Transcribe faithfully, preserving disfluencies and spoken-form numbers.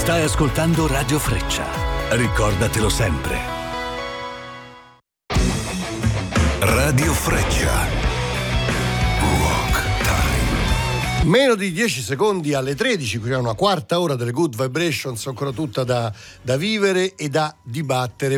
Stai ascoltando Radio Freccia. Ricordatelo sempre. Radio Freccia. Meno di dieci secondi alle tredici, qui è una quarta ora delle Good Vibrations, ancora tutta da, da vivere e da dibattere.